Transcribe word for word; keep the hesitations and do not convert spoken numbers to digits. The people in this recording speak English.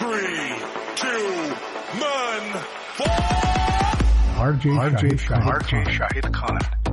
Three, two, one, four. R J R J Shahid Shahid Khan.